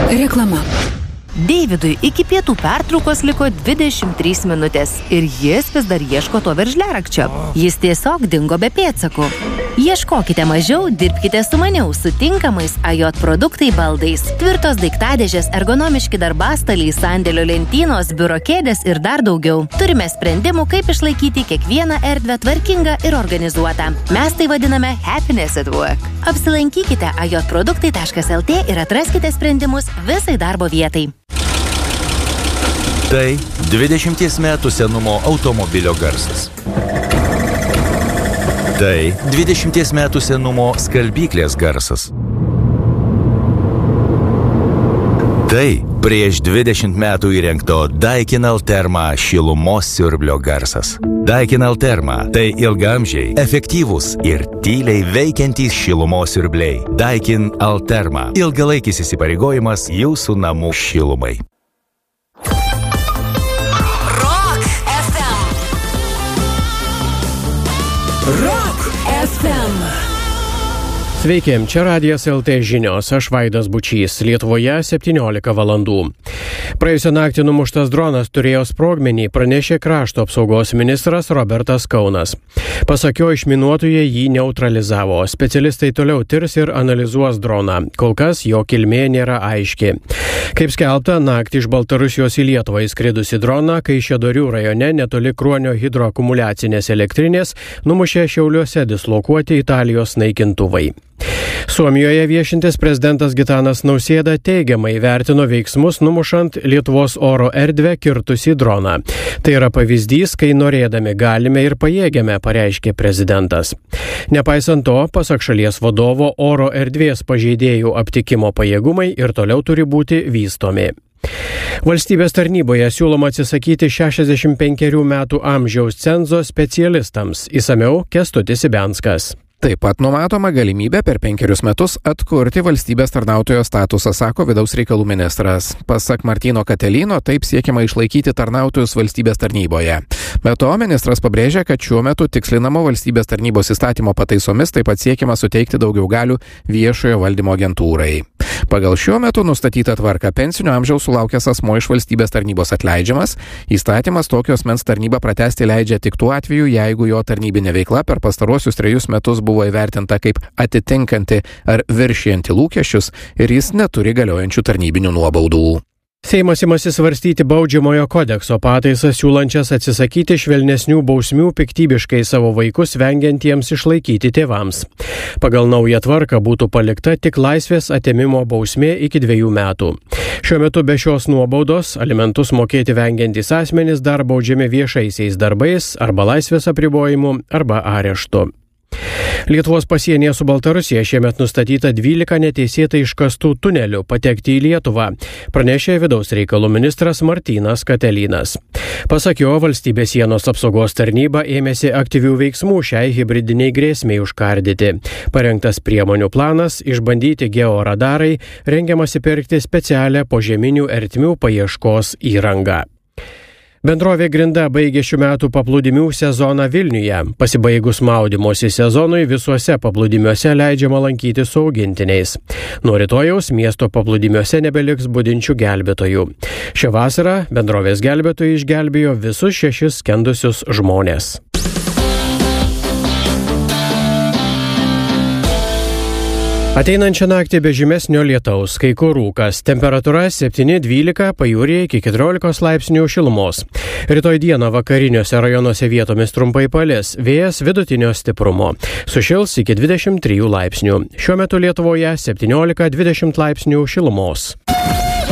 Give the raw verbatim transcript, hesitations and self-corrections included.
Reklama. Deividui iki pietų pertraukos liko dvidešimt trys minutės ir jis vis dar ieško to veržliarakčio. Jis tiesiog dingo be pėdsakų. Ieškokite mažiau, dirbkite sumaniau su tinkamais A J produktai baldais. Tvirtos daiktadėžės, ergonomiški darbastaliai, sandėlio lentynos, biuro kėdės ir dar daugiau. Turime sprendimų, kaip išlaikyti kiekvieną erdvę tvarkingą ir organizuotą. Mes tai vadiname Happiness at Work. Apsilankykite a j produktai taškas el tė ir atraskite sprendimus visai darbo vietai. Tai dvidešimties metų senumo automobilio garsas. Tai dvidešimties metų senumo skalbyklės garsas. Tai prieš dvidešimt metų įrengto Daikin Alterma šilumos siurblio garsas. Daikin Alterma – tai ilgaamžiai, efektyvūs ir tyliai veikiantys šilumos siurbliai. Daikin Alterma – ilgalaikis įsipareigojimas jūsų namų šilumai. Rock F M. Sveiki, čia Radijas el tė žinios, aš Vaidas Bučys, Lietuvoje septyniolika valandų. Praėjusią naktį numuštas dronas turėjo sprogmenį, pranešė krašto apsaugos ministras Robertas Kaunas. Pasak jo, išminuotojai jį neutralizavo. Specialistai toliau tirs ir analizuos droną. Kol kas jo kilmė nėra aiški. Kaip skelbta, naktį iš Baltarusijos į Lietuvą įskridusi droną, Kaišiadorių rajone netoli Kruonio hidroakumuliacinės elektrinės numušė Šiauliuose dislokuoti Italijos naikintuvai. Suomijoje viešintis prezidentas Gitanas Nausėda teigiamai vertino veiksmus numušant Lietuvos oro erdvę kirtusį droną. Tai yra pavyzdys, kai norėdami galime ir pajėgiame, pareiškė prezidentas. Nepaisant to, pasak šalies vadovo, oro erdvės pažeidėjų aptikimo pajėgumai ir toliau turi būti vystomi. Valstybės tarnyboje siūloma atsisakyti šešiasdešimt penkerių metų amžiaus cenzo specialistams. Išsamiau Kęstutis Ibenskas. Taip pat numatoma galimybė per penkerius metus atkurti valstybės tarnautojo statusą, sako vidaus reikalų ministras. Pasak Martyno Katelino, taip siekiama išlaikyti tarnautojus valstybės tarnyboje. Be to, ministras pabrėžia, kad šiuo metu tikslinamo valstybės tarnybos įstatymo pataisomis taip pat siekiama suteikti daugiau galių viešojo valdymo agentūrai. Pagal šiuo metu nustatytą tvarką pensinio amžiaus sulaukęs asmuo iš valstybės tarnybos atleidžiamas. Įstatymas tokio asmens tarnybą pratęsti leidžia tik tuo atveju, jeigu jo tarnybinė veikla per pastaruosius trejus metus buvo įvertinta kaip atitinkanti ar viršijanti lūkesčius ir jis neturi galiojančių tarnybinių nuobaudų. Seimas imasi svarstyti baudžiamojo kodekso pataisas siūlančias atsisakyti švelnesnių bausmių piktybiškai savo vaikus vengiantiems išlaikyti tėvams. Pagal naują tvarką būtų palikta tik laisvės atėmimo bausmė iki dviejų metų. Šiuo metu be šios nuobaudos alimentus mokėti vengiantys asmenys dar baudžiami viešaisiais darbais arba laisvės apribojimu arba areštu. Lietuvos pasienyje su Baltarusija šiemet nustatyta dvylika neteisėtai iškastų tunelių patekti į Lietuvą, pranešė vidaus reikalų ministras Martynas Katelinas. Pasak jo, valstybės sienos apsaugos tarnyba ėmėsi aktyvių veiksmų šiai hibridiniai grėsmei užkardyti. Parengtas priemonių planas, išbandyti georadarai, rengiamasi pirkti specialią požeminių ertmių paieškos įrangą. Bendrovė Grinda baigė šių metų paplūdimių sezoną Vilniuje. Pasibaigus maudymosi sezonui visuose paplūdimiuose leidžiama lankyti su augintiniais. Nuo rytojaus miesto paplūdimiuose nebeliks budinčių gelbėtojų. Šią vasarą bendrovės gelbėtojai išgelbėjo visus šešis skendusius žmones. Ateinančią naktį be žymesnio lietaus, kai kur rūkas, temperatūra septyni dvylika, pajūryje iki keturiolikos laipsnių šilumos. Rytoj dieną vakariniuose rajonuose vietomis trumpai palis, vėjas vidutinio stiprumo. Sušils iki dvidešimt trijų laipsnių. Šiuo metu Lietuvoje septyniolika dvidešimt laipsnių šilumos.